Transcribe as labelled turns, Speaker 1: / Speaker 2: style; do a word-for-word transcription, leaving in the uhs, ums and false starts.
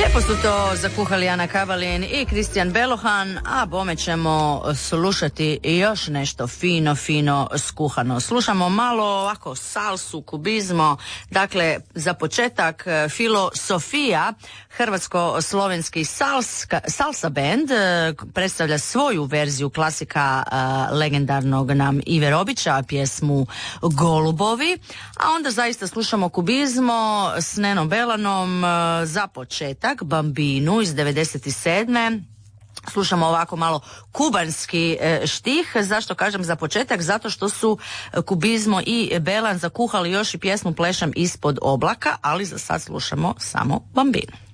Speaker 1: Lijepo su to zakuhali Ana Kavalin i Kristijan Belohan, a bome ćemo slušati još nešto fino, fino skuhano. Slušamo malo ovako salsu, kubizmo, dakle za početak Filosofija, hrvatsko-slovenski salska, salsa band, predstavlja svoju verziju klasika uh, legendarnog nam Ive Robića, pjesmu Golubovi, a onda zaista slušamo kubizmo s Nenom Belanom uh, za početak Bambinu iz devedeset sedme. Slušamo ovako malo kubanski e, štih. Zašto kažem za početak? Zato što su kubizmo i Belan zakuhali još i pjesmu Plešem ispod oblaka, ali za sad slušamo samo Bambinu.